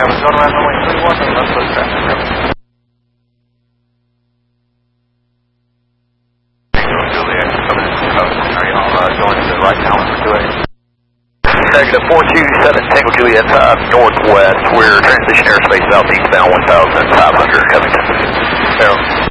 Kevin, going around runway 31 and left foot traffic, Kevin. Juliet, coming in, are you all going to the right now for 2A? Negative 427 Tango Juliet, northwest. We're transition airspace southeastbound 1,500, Covington. Zero.